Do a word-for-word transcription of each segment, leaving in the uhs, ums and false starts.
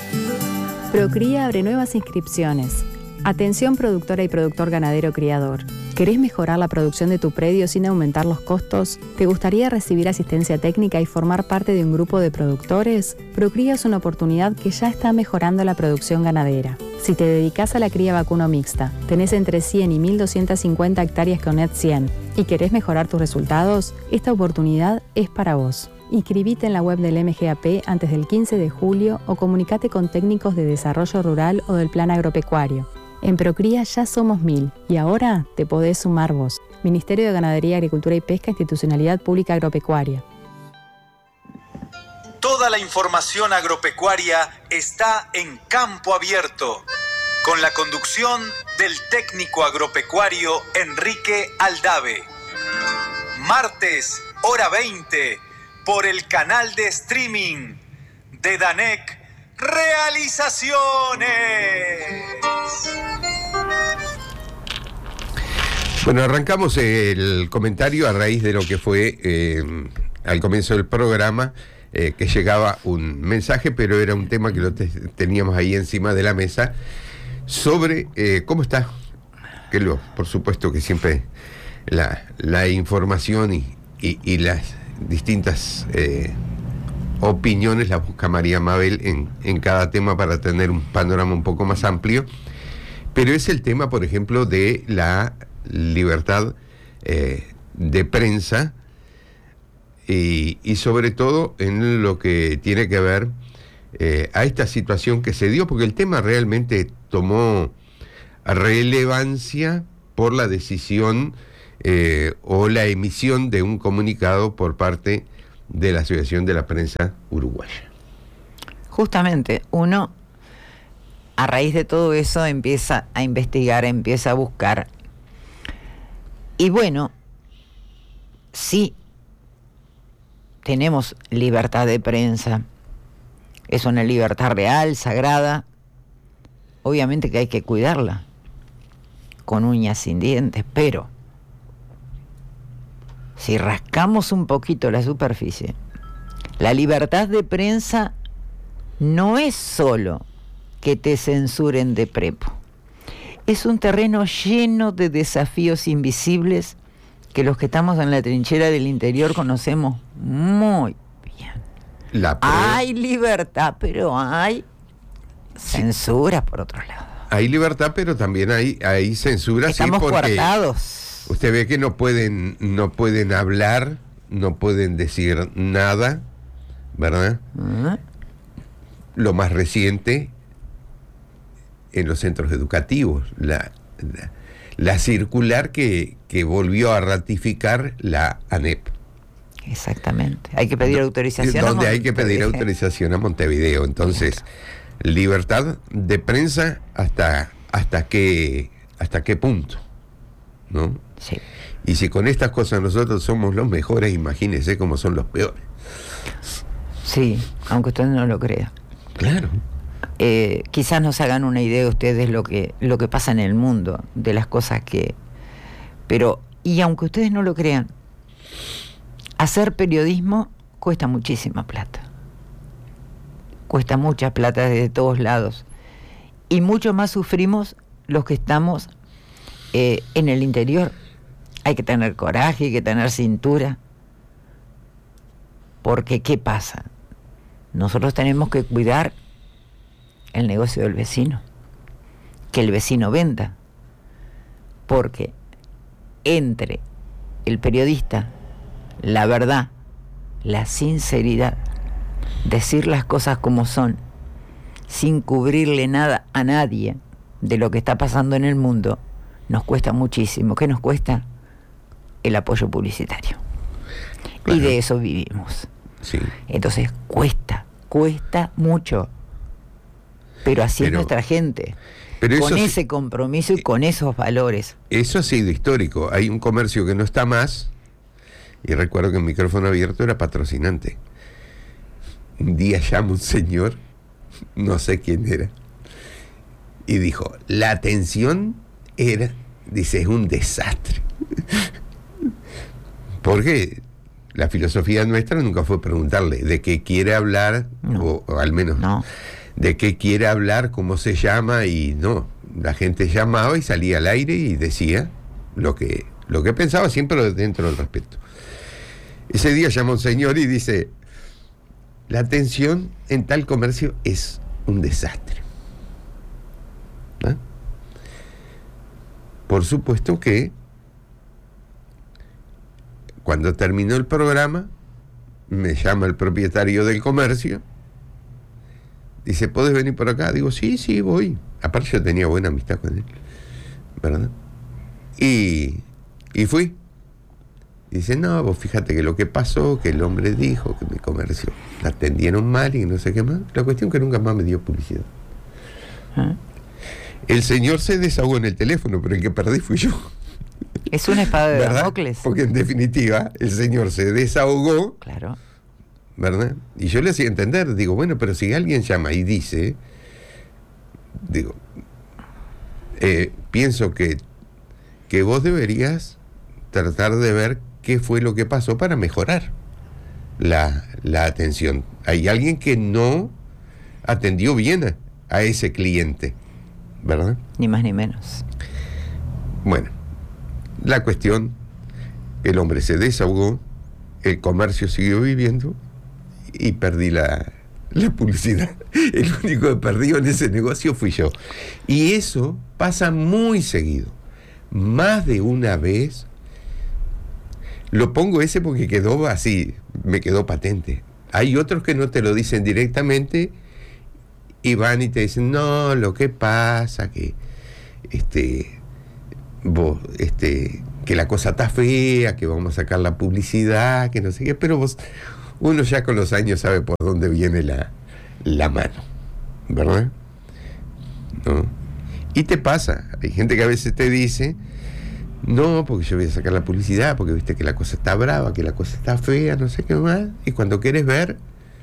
Procría abre nuevas inscripciones. Atención productora y productor ganadero criador. ¿Querés mejorar la producción de tu predio sin aumentar los costos? ¿Te gustaría recibir asistencia técnica y formar parte de un grupo de productores? Procría es una oportunidad que ya está mejorando la producción ganadera. Si te dedicas a la cría vacuno mixta, tenés entre cien y mil doscientas cincuenta hectáreas con Net cien y querés mejorar tus resultados, esta oportunidad es para vos. Inscribite en la web del M G A P antes del quince de julio o comunicate con técnicos de desarrollo rural o del plan agropecuario. En Procría ya somos mil y ahora te podés sumar vos. Ministerio de Ganadería, Agricultura y Pesca, Institucionalidad Pública Agropecuaria. Toda la información agropecuaria está en Campo Abierto, con la conducción del técnico agropecuario Enrique Aldave. Martes, hora veinte, por el canal de streaming de Danec Realizaciones. Bueno, arrancamos el comentario a raíz de lo que fue eh, al comienzo del programa, eh, que llegaba un mensaje, pero era un tema que lo te- teníamos ahí encima de la mesa, sobre eh, cómo está, que lo, por supuesto que siempre la, la información y, y, y las distintas eh, opiniones las busca María Mabel en, en cada tema para tener un panorama un poco más amplio, pero es el tema, por ejemplo, de la libertad eh, de prensa y, y sobre todo en lo que tiene que ver eh, a esta situación que se dio, porque el tema realmente tomó relevancia por la decisión eh, o la emisión de un comunicado por parte de la Asociación de la Prensa Uruguaya. Justamente, uno a raíz de todo eso empieza a investigar, empieza a buscar. Y bueno, sí, tenemos libertad de prensa, es una libertad real, sagrada, obviamente que hay que cuidarla, con uñas sin dientes, pero si rascamos un poquito la superficie, la libertad de prensa no es solo que te censuren de prepo. Es un terreno lleno de desafíos invisibles que los que estamos en la trinchera del interior conocemos muy bien. La pre- Hay libertad, pero hay censura por otro lado. Hay libertad, pero también hay, hay censura. Estamos sí, porque coartados. usted ve que no pueden, no pueden hablar, no pueden decir nada, ¿verdad? ¿Ah? Lo más reciente en los centros educativos, la, la, la circular que, que volvió a ratificar la ANEP. Exactamente. Hay que pedir Do- autorización. a Donde hay que pedir Montevideo. autorización a Montevideo. Entonces, libertad de prensa hasta, hasta qué, hasta qué punto, ¿no? Sí. Y si con estas cosas nosotros somos los mejores, imagínense cómo son los peores. Sí, aunque usted no lo crea. Claro. Eh, quizás nos hagan una idea ustedes lo que lo que pasa en el mundo, de las cosas que... Pero, y aunque ustedes no lo crean, hacer periodismo cuesta muchísima plata. Cuesta mucha plata desde todos lados. Y mucho más sufrimos los que estamos eh, en el interior. Hay que tener coraje, hay que tener cintura. Porque, ¿qué pasa? Nosotros tenemos que cuidar el negocio del vecino, que el vecino venda, porque entre el periodista, la verdad, la sinceridad, decir las cosas como son, sin cubrirle nada a nadie de lo que está pasando en el mundo, nos cuesta muchísimo. ¿Qué nos cuesta? El apoyo publicitario. Claro. Y de eso vivimos. Sí. Entonces cuesta, cuesta mucho. Pero así Pero- es nuestra gente, pero con eso sí- ese compromiso y con esos valores. Eso ha sido histórico. Hay un comercio que no está más, y recuerdo que el micrófono abierto era patrocinante. Un día llama un señor, no sé quién era, y dijo, la atención era, dice, es un desastre. Porque la filosofía nuestra nunca fue preguntarle de qué quiere hablar, No. o, o al menos No, de qué quiere hablar, cómo se llama, y no, la gente llamaba y salía al aire y decía lo que, lo que pensaba, siempre dentro del respeto. Ese día llama un señor y dice: la atención en tal comercio es un desastre. ¿Ah? Por supuesto que cuando terminó el programa, me llama el propietario del comercio, dice: ¿podés venir por acá? Digo: sí, sí, voy. Aparte yo tenía buena amistad con él, ¿verdad? Y, y fui. Dice: no, vos fíjate que lo que pasó, que el hombre dijo que mi comercio la atendieron mal y no sé qué más. La cuestión que nunca más me dio publicidad. ¿Ah? El señor se desahogó en el teléfono, pero el que perdí fui yo. Es una espada de ¿verdad? Damocles. Porque en definitiva el señor se desahogó, claro, ¿verdad? Y yo le hacía entender, digo, bueno, pero si alguien llama y dice, digo, eh, pienso que, que vos deberías tratar de ver qué fue lo que pasó para mejorar la, la atención. Hay alguien que no atendió bien a, a ese cliente, ¿verdad? Ni más ni menos. Bueno, la cuestión, el hombre se desahogó, el comercio siguió viviendo y perdí la, la publicidad. El único que perdió en ese negocio fui yo. Y eso pasa muy seguido. Más de una vez. Lo pongo ese porque quedó así, me quedó patente. Hay otros que no te lo dicen directamente y van y te dicen: no, lo que pasa que este vos, este, que la cosa está fea, que vamos a sacar la publicidad, que no sé qué, pero vos, uno ya con los años sabe por dónde viene la, la mano, ¿verdad? ¿No? Y te pasa, hay gente que a veces te dice: no, porque yo voy a sacar la publicidad, porque viste que la cosa está brava, que la cosa está fea, no sé qué más, y cuando quieres ver,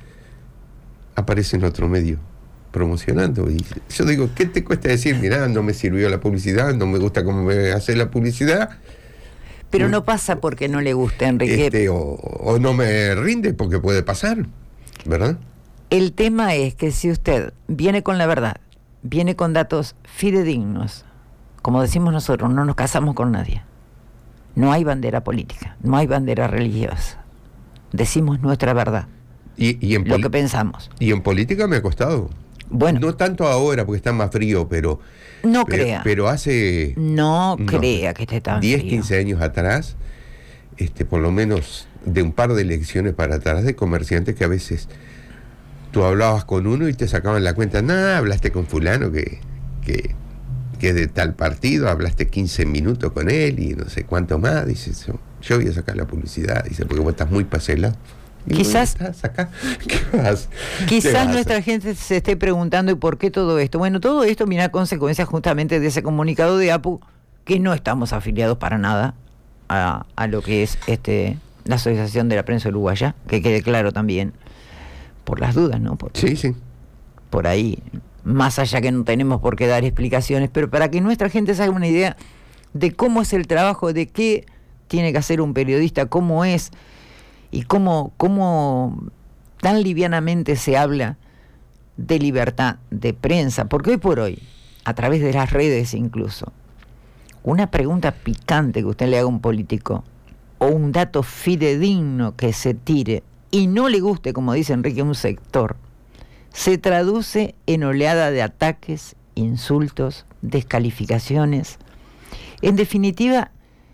aparece en otro medio promocionando. Y yo digo: ¿qué te cuesta decir? Mirá, no me sirvió la publicidad, no me gusta cómo me hace la publicidad? Pero no pasa porque no le gusta, Enrique. Este, o, o no me rinde, porque puede pasar, ¿verdad? El tema es que si usted viene con la verdad, viene con datos fidedignos, como decimos nosotros, no nos casamos con nadie. No hay bandera política, no hay bandera religiosa. Decimos nuestra verdad, y, y en lo que pensamos. Y en política me ha costado. Bueno, no tanto ahora porque está más frío, pero no pero, crea. Pero hace no, no crea que esté tan diez, frío. quince años atrás, este, por lo menos de un par de elecciones para atrás, de comerciantes que a veces tú hablabas con uno y te sacaban la cuenta: nada, hablaste con fulano que, que, que es de tal partido, hablaste quince minutos con él y no sé cuánto más. Dices: yo, yo voy a sacar la publicidad, dice, porque vos estás muy paselado. Y quizás estás acá. ¿Qué vas? quizás ¿Qué vas? Nuestra gente se esté preguntando: ¿y por qué todo esto? Bueno, todo esto mira consecuencias justamente de ese comunicado de APU, que no estamos afiliados para nada a, a lo que es este la Asociación de la Prensa Uruguaya, que quede claro también, por las dudas, ¿no? Por, sí, sí. Por ahí, más allá que no tenemos por qué dar explicaciones, pero para que nuestra gente se haga una idea de cómo es el trabajo, de qué tiene que hacer un periodista, cómo es, y cómo, cómo tan livianamente se habla de libertad de prensa, porque hoy por hoy, a través de las redes incluso, una pregunta picante que usted le haga a un político, o un dato fidedigno que se tire, y no le guste, como dice Enrique, un sector, se traduce en oleada de ataques, insultos, descalificaciones. En definitiva,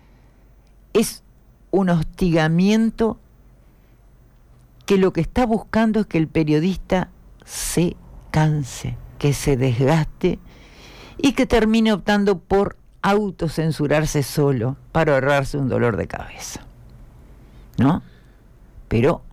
es un hostigamiento que lo que está buscando es que el periodista se canse, que se desgaste y que termine optando por autocensurarse solo para ahorrarse un dolor de cabeza, ¿no? Pero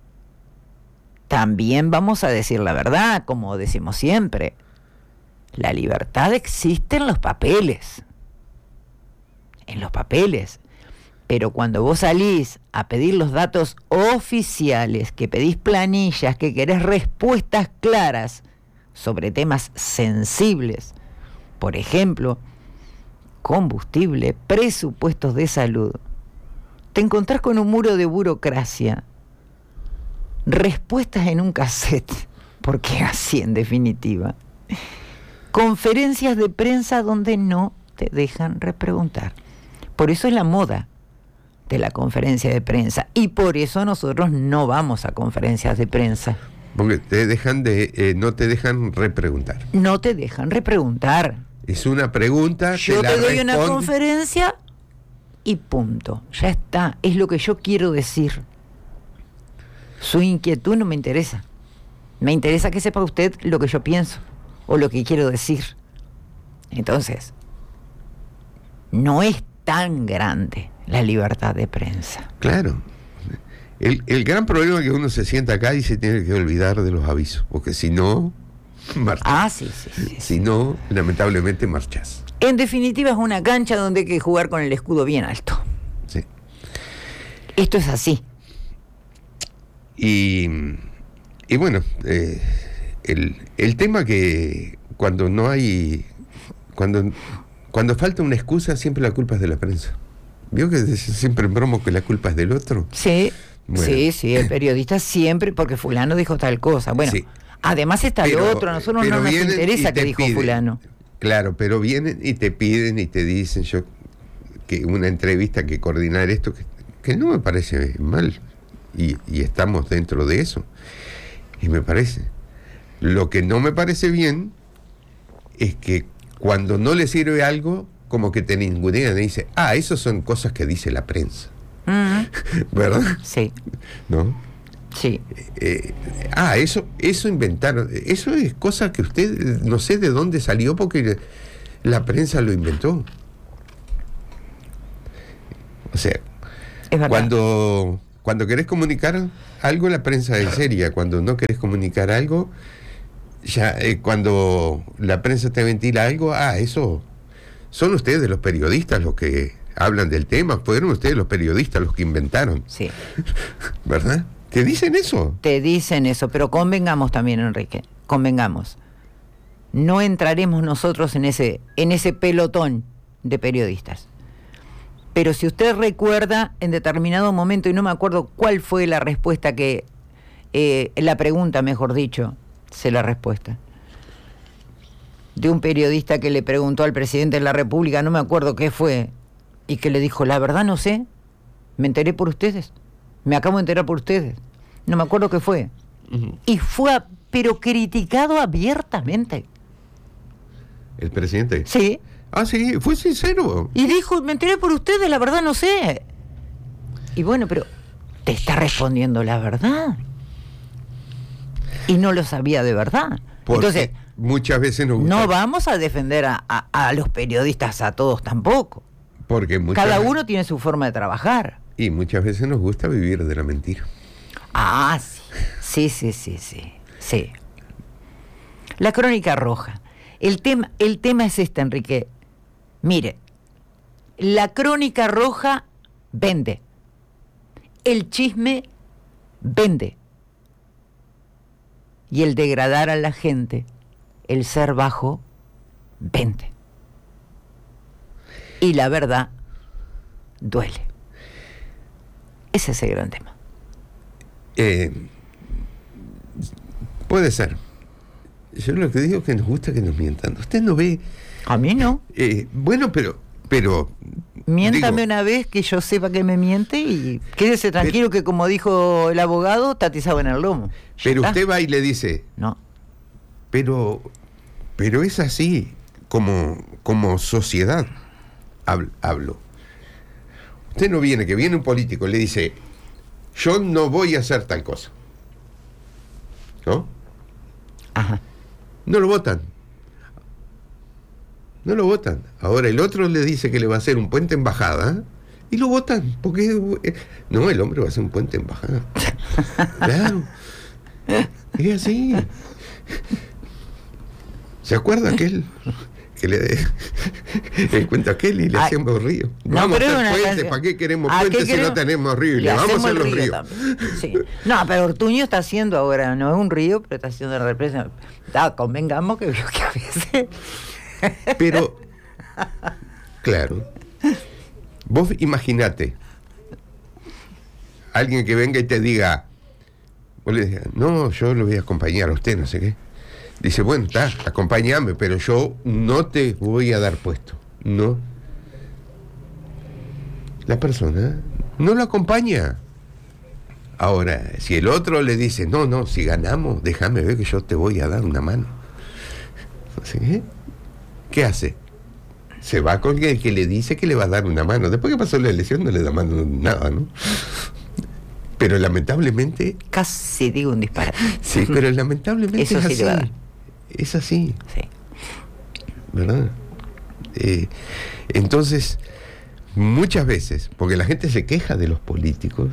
también vamos a decir la verdad, como decimos siempre: la libertad existe en los papeles, en los papeles. Pero cuando vos salís a pedir los datos oficiales, que pedís planillas, que querés respuestas claras sobre temas sensibles, por ejemplo, combustible, presupuestos de salud, te encontrás con un muro de burocracia, respuestas en un cassette, porque así en definitiva, conferencias de prensa donde no te dejan repreguntar. Por eso es la moda de la conferencia de prensa, y por eso nosotros no vamos a conferencias de prensa. Porque te dejan de, eh, no te dejan repreguntar. No te dejan repreguntar. Es una pregunta. Yo te, te la doy una responde. conferencia y punto. Ya está. Es lo que yo quiero decir. Su inquietud no me interesa. Me interesa que sepa usted lo que yo pienso o lo que quiero decir. Entonces, no es tan grande la libertad de prensa. Claro. El, el gran problema es que uno se sienta acá y se tiene que olvidar de los avisos, porque si no, marchas. Ah, sí, sí, sí, sí. Si no, lamentablemente marchas. En definitiva, es una cancha donde hay que jugar con el escudo bien alto. Sí. Esto es así. Y, y bueno, eh, el, el tema que cuando no hay, cuando, cuando falta una excusa, siempre la culpa es de la prensa. ¿Vio que siempre en bromo que la culpa es del otro? Sí, bueno. sí, sí, el periodista siempre, porque fulano dijo tal cosa. Bueno, Sí. además está Pero- lo otro, a nosotros pero no nos vienen interesa y que te dijo piden. fulano. Claro, pero vienen y te piden y te dicen yo que una entrevista que coordinar esto, que, que no me parece mal. Y, y estamos dentro de eso. Y me parece. Lo que no me parece bien es que cuando no le sirve algo, como que te ningunean y dice, ah, esas son cosas que dice la prensa. Mm, ¿Verdad? sí, ¿No? sí. Eh, ah, eso, eso inventaron. Eso es cosa que usted no sé de dónde salió porque la prensa lo inventó. O sea, Es verdad. cuando, cuando querés comunicar algo, la prensa es seria. Cuando no querés comunicar algo, ya eh, cuando la prensa te ventila algo, ah, eso son ustedes los periodistas los que hablan del tema. Fueron ustedes los periodistas los que inventaron, Sí, ¿verdad? ¿Te dicen eso? te dicen eso, pero convengamos también, Enrique, convengamos. No entraremos nosotros en ese, en ese pelotón de periodistas. Pero si usted recuerda, en determinado momento, y no me acuerdo cuál fue la respuesta que, eh, la pregunta, mejor dicho, sé la respuesta, de un periodista que le preguntó al presidente de la República, no me acuerdo qué fue, y que le dijo, la verdad no sé, me enteré por ustedes, me acabo de enterar por ustedes, no me acuerdo qué fue. Uh-huh. Y fue, a- pero criticado abiertamente. ¿El presidente? Sí. Ah, sí, fue sincero. Y dijo, me enteré por ustedes, la verdad no sé. Y bueno, pero te está respondiendo la verdad. Y no lo sabía de verdad. Porque Entonces, muchas veces nos gusta. no vamos a defender a, a- a los periodistas a todos tampoco. Porque muchas, Cada uno tiene su forma de trabajar. Y muchas veces nos gusta vivir de la mentira. Ah, sí. Sí, sí, sí, sí. Sí. La crónica roja. El tema, el tema es este, Enrique. Mire, la crónica roja vende. El chisme vende. Y el degradar a la gente, el ser bajo, vende. Y la verdad duele. Ese es el gran tema. Eh, puede ser. Yo lo que digo es que nos gusta que nos mientan. Usted no ve. A mí no. eh, bueno, pero. pero Miéntame digo, una vez que yo sepa que me miente y quédese tranquilo que, como dijo el abogado, tatizado en el lomo. Ya Pero está. usted va y le dice, No. pero. Pero es así, como, como sociedad. Hablo, hablo. Usted no viene, que viene un político y le dice, yo no voy a hacer tal cosa. ¿No? Ajá. No lo votan. No lo votan. Ahora el otro le dice que le va a hacer un puente en bajada y lo votan. Porque eh, no, el hombre va a hacer un puente en bajada. Claro. Es así. ¿Se acuerda aquel que le el cuento aquel y le Ay, hacíamos río? no, Vamos pero a es hacer una puentes, canción. ¿para qué queremos ¿A qué puentes si queremos? no tenemos río? Y Le le vamos a hacemos hacer el los río ríos. también. Sí. No, pero Ortuño está haciendo ahora, no es un río, pero está haciendo la represa. Ah, convengamos que, que a veces. Pero, claro, vos imaginate alguien que venga y te diga, Vos le decís, no, yo lo voy a acompañar a usted, no sé qué. Dice, bueno, está, acompáñame, pero yo no te voy a dar puesto. No. La persona no lo acompaña. Ahora, si el otro le dice, no, no, si ganamos, déjame ver que yo te voy a dar una mano. ¿Sí? ¿Qué hace? Se va con el que le dice que le va a dar una mano. Después que pasó la elección no le da mano nada, ¿no? Pero lamentablemente... Casi digo un disparate. Sí, pero lamentablemente Eso es sí así. le va a dar. Es así. Sí. ¿Verdad? Eh, entonces, muchas veces, porque la gente se queja de los políticos,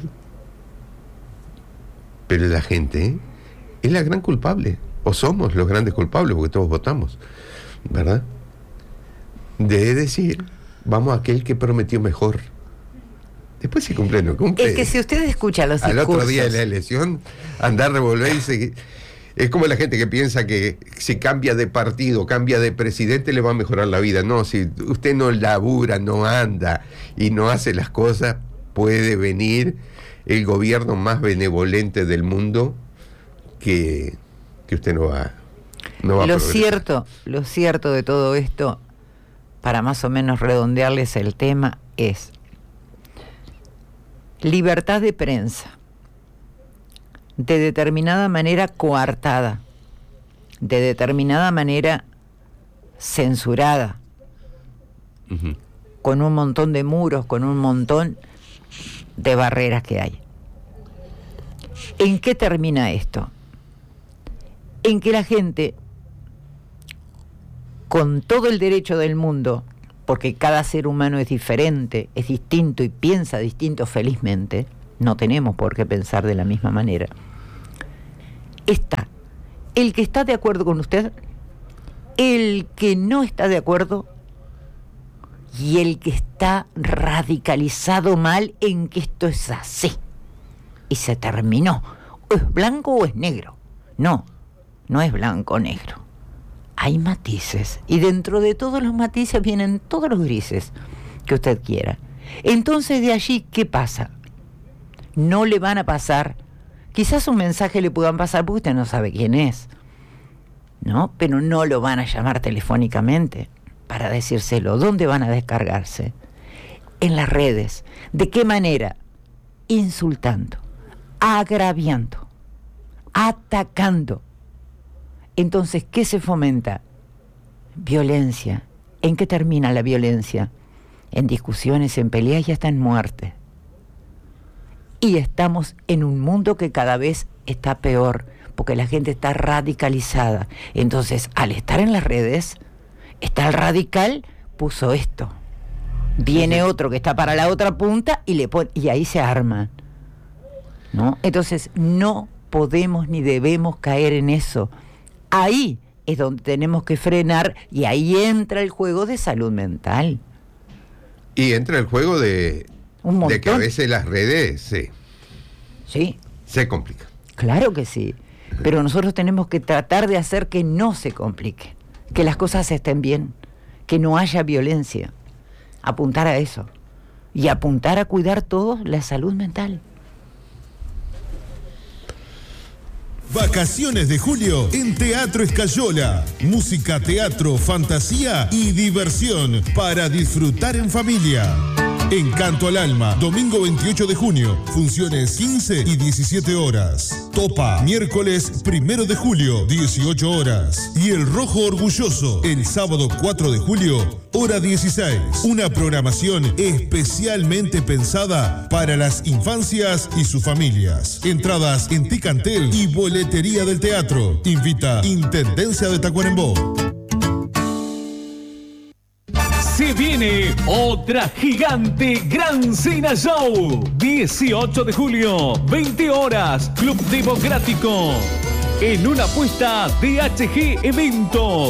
pero la gente es la gran culpable, o somos los grandes culpables, porque todos votamos, ¿verdad? De decir, vamos a aquel que prometió mejor. Después si cumple o no cumple. Es que si usted escucha los al discursos... otro día de la elección, andar, revolver y seguir. Es como la gente que piensa que si cambia de partido, cambia de presidente, le va a mejorar la vida. No, si usted no labura, no anda y no hace las cosas, puede venir el gobierno más benevolente del mundo que, que usted no va, no va a Lo progresar. cierto, lo cierto de todo esto, para más o menos redondearles el tema, es libertad de prensa, de determinada manera coartada, de determinada manera censurada, Uh-huh. con un montón de muros, con un montón de barreras que hay. ¿En qué termina esto? En que la gente, con todo el derecho del mundo, porque cada ser humano es diferente, es distinto y piensa distinto felizmente, no tenemos por qué pensar de la misma manera, está el que está de acuerdo con usted, el que no está de acuerdo y el que está radicalizado mal en que esto es así. Y se terminó. O es blanco o es negro. No, no es blanco o negro. Hay matices. Y dentro de todos los matices vienen todos los grises que usted quiera. Entonces de allí, ¿qué pasa? No le van a pasar. Quizás un mensaje le puedan pasar porque usted no sabe quién es, ¿no? Pero no lo van a llamar telefónicamente para decírselo. ¿Dónde van a descargarse? En las redes. ¿De qué manera? Insultando, agraviando, atacando. Entonces, ¿qué se fomenta? Violencia. ¿En qué termina la violencia? En discusiones, en peleas y hasta en muerte. Y estamos en un mundo que cada vez está peor, porque la gente está radicalizada. Entonces, al estar en las redes, está el radical, puso esto. Viene otro que está para la otra punta y le pone, y ahí se arman, ¿no? Entonces, no podemos ni debemos caer en eso. Ahí es donde tenemos que frenar y ahí entra el juego de salud mental. Y entra el juego de, Un montón. de que a veces las redes sí, Sí, se complican. claro que sí. Pero nosotros tenemos que tratar de hacer que no se complique, que las cosas estén bien, que no haya violencia. Apuntar a eso. Y apuntar a cuidar todos la salud mental. Vacaciones de julio en Teatro Escayola. Música, teatro, fantasía y diversión para disfrutar en familia. Encanto al Alma, domingo veintiocho de junio, funciones quince y diecisiete horas. Topa, miércoles primero de julio, dieciocho horas. Y El Rojo Orgulloso, el sábado cuatro de julio, hora dieciséis. Una programación especialmente pensada para las infancias y sus familias. Entradas en Ticantel y boletería del teatro. Invita Intendencia de Tacuarembó. Se viene otra gigante Gran Cena Show. dieciocho de julio, veinte horas, Club Democrático. En una apuesta de H G Eventos.